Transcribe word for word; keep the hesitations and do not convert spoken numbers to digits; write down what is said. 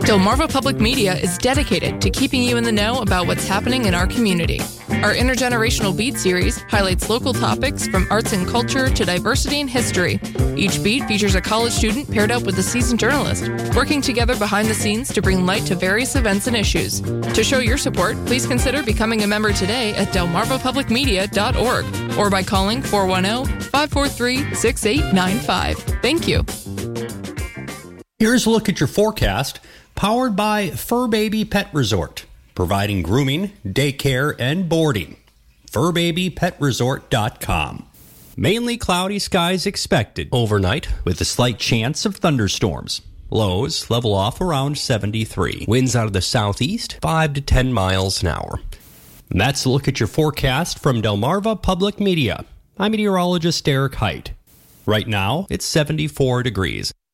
Delmarva Public Media is dedicated to keeping you in the know about what's happening in our community. Our Intergenerational Beat series highlights local topics from arts and culture to diversity and history. Each beat features a college student paired up with a seasoned journalist, working together behind the scenes to bring light to various events and issues. To show your support, please consider becoming a member today at delmarva public media dot org or by calling four one zero, five four three, six eight nine five. Thank you. Here's a look at your forecast, powered by Fur Baby Pet Resort, providing grooming, daycare, and boarding. fur baby pet resort dot com. Mainly cloudy skies expected overnight with a slight chance of thunderstorms. Lows level off around seventy-three. Winds out of the southeast, five to ten miles an hour. And that's a look at your forecast from Delmarva Public Media. I'm meteorologist Derek Height. Right now, it's seventy-four degrees.